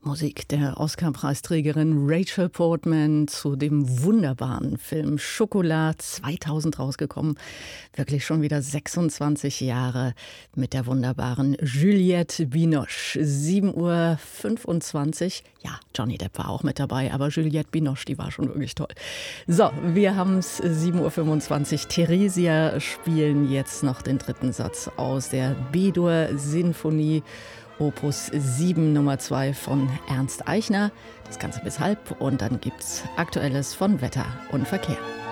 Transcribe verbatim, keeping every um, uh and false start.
Musik der Oscar-Preisträgerin Rachel Portman zu dem wunderbaren Film Chocolat, zweitausend rausgekommen. Wirklich schon wieder sechsundzwanzig Jahre mit der wunderbaren Juliette Binoche. sieben Uhr fünfundzwanzig. Ja, Johnny Depp war auch mit dabei, aber Juliette Binoche, die war schon wirklich toll. So, wir haben es sieben Uhr fünfundzwanzig. Theresia spielen jetzt noch den dritten Satz aus der B-Dur-Sinfonie. Opus sieben Nummer zwei von Ernst Eichner. Das Ganze bis halb und dann gibt's Aktuelles von Wetter und Verkehr.